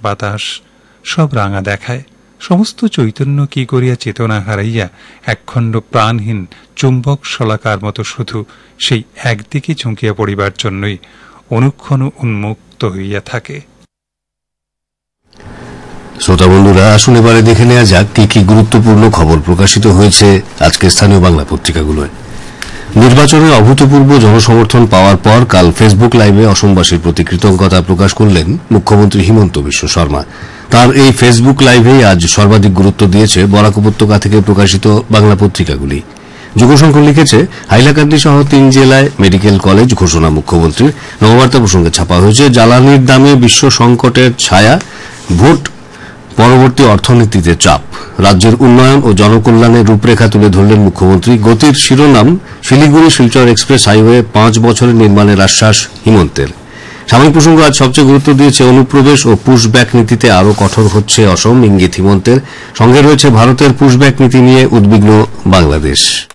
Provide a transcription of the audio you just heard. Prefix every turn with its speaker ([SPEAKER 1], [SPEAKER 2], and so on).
[SPEAKER 1] বাতাস সব রাঙা দেখায়। সমস্ত চৈতন্য কি করিয়া চেতনা হারাইয়া একখণ্ড প্রাণহীন চুম্বক শলাকার মতো শুধু সেই একদিকে ঝুঁকিয়া পড়িবার জন্যই অনুক্ষণ উন্মুক্ত হইয়া থাকে।
[SPEAKER 2] শ্রোতা বন্ধুরা, আসুন এবারে দেখে নেওয়া যাক কি কি গুরুত্বপূর্ণ খবর প্রকাশিত হয়েছে আজকের স্থানীয় বাংলা পত্রিকাগুলোয়। নির্বাচনে অভূতপূর্ব জনসমর্থন পাওয়ার পর কাল ফেসবুক লাইভে অসমবাসীর প্রতি কৃতজ্ঞতা প্রকাশ করলেন মুখ্যমন্ত্রী হিমন্ত বিশ্ব শর্মা। তার এই ফেসবুক লাইভেই আজ সর্বাধিক গুরুত্ব দিয়েছে বরাক উপত্যকা থেকে প্রকাশিত বাংলা পত্রিকাগুলি। যুগশঙ্কর লিখেছে, হাইলাকান্দি সহ 3 জেলায় মেডিকেল কলেজ ঘোষণা মুখ্যমন্ত্রীর। নববার্তা প্রসঙ্গে ছাপা হয়েছে, জ্বালানির দামে বিশ্ব সংকটের ছায়া, ভোট পরবর্তী অর্থনীতিতে চাপ, রাজ্যের উন্নয়ন ও জনকল্যাণের রূপরেখা তুলে ধরলেন মুখ্যমন্ত্রী। গতির শিরোনাম, শিলিগুড়ি শিলচর এক্সপ্রেস হাইওয়ে 5 বছরের নির্মাণের আশ্বাস হিমন্তের। সাময়িক প্রসঙ্গ আজ সবচেয়ে গুরুত্ব দিয়েছে অনুপ্রবেশ ও পুশব্যাক নীতিতে আরও কঠোর হচ্ছে অসম, ইঙ্গিত হিমন্তের। সঙ্গে রয়েছে ভারতের পুশব্যাক নীতি নিয়ে উদ্বিগ্ন বাংলাদেশ।